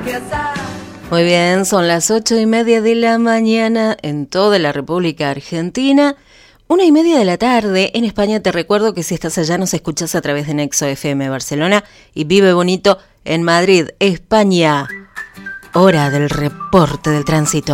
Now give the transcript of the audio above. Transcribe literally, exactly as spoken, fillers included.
Muy bien, son las ocho y media de la mañana en toda la República Argentina. Una y media de la tarde en España. Te recuerdo que si estás allá nos escuchas a través de Nexo F M Barcelona y Vive Bonito en Madrid, España. Hora del reporte del tránsito.